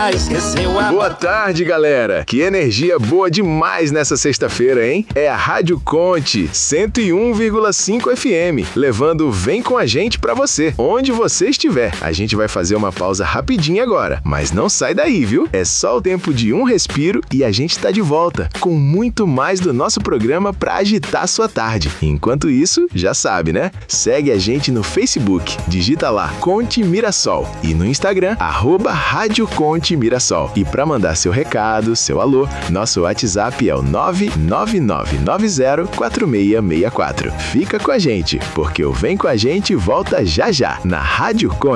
esqueceu a... Boa tarde, galera. Que energia boa demais nessa sexta-feira, hein? É a Rádio Conte 101,5 FM, levando Vem Com a Gente pra você, onde você estiver. A gente vai fazer uma pausa rapidinha agora, mas não sai daí, viu? É só o tempo de um respiro e a gente tá de volta, com muito mais do nosso programa pra agitar sua tarde. Enquanto isso, já sabe, né? Segue a gente no Facebook, digita lá Conte Mirassol e no Instagram, @Rádio Conte Mirassol. E pra mandar seu recado, seu alô, nosso WhatsApp é o 999904664. Fica com a gente, porque o Vem Com a Gente volta já já, na Rádio Conte.